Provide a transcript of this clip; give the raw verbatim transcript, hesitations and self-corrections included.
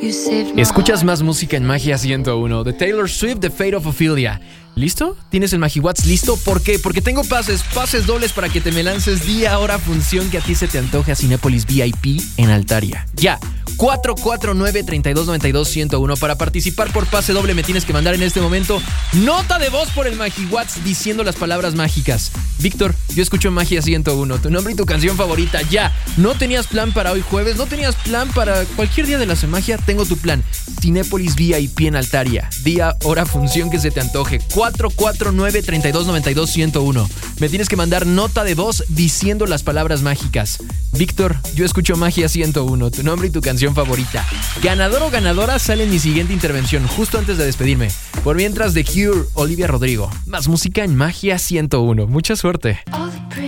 Escuchas más música en Magia ciento uno de Taylor Swift, The Fate of Ophelia. ¿Listo? ¿Tienes el MagiWatts listo? ¿Por qué? Porque tengo pases, pases dobles para que te me lances día, hora, función que a ti se te antoje a Cinépolis V I P en Altaria. Ya, cuatro cuatro nueve, tres dos nueve dos, uno cero uno. Para participar por pase doble me tienes que mandar en este momento nota de voz por el MagiWatts diciendo las palabras mágicas. Víctor, yo escucho Magia ciento uno, tu nombre y tu canción favorita, ya. ¿No tenías plan para hoy jueves? ¿No tenías plan para cualquier día de la magia? Tengo tu plan. Cinépolis V I P en Altaria. Día, hora, función que se te antoje. cuatro cuatro nueve, tres dos nueve dos, uno cero uno. Me tienes que mandar nota de voz diciendo las palabras mágicas. Víctor, yo escucho Magia ciento uno, tu nombre y tu canción favorita. Ganador o ganadora sale en mi siguiente intervención, justo antes de despedirme. Por mientras, The Cure, Olivia Rodrigo. Más música en Magia ciento uno. Mucha suerte.